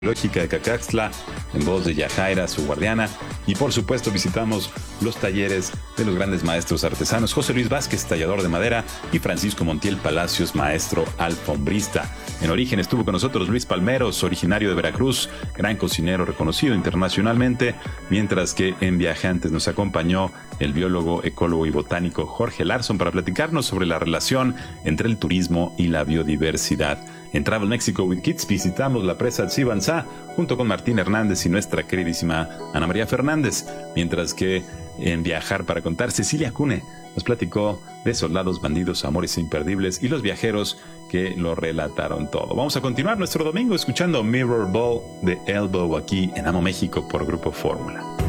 Lógica de Cacaxtla, en voz de Yajaira, su guardiana, y por supuesto visitamos los talleres de los grandes maestros artesanos, José Luis Vázquez, tallador de madera, y Francisco Montiel Palacios, maestro alfombrista. En origen estuvo con nosotros Luis Palmeros, originario de Veracruz, gran cocinero reconocido internacionalmente, mientras que en Viajantes nos acompañó el biólogo, ecólogo y botánico Jorge Larson para platicarnos sobre la relación entre el turismo y la biodiversidad. En Travel Mexico with Kids visitamos la presa Tsibansá junto con Martín Hernández y nuestra queridísima Ana María Fernández, mientras que en Viajar para Contar, Cecilia Cune nos platicó de soldados, bandidos, amores imperdibles y los viajeros que lo relataron todo. Vamos a continuar nuestro domingo escuchando Mirror Ball de Elbow aquí en Amo México por Grupo Fórmula.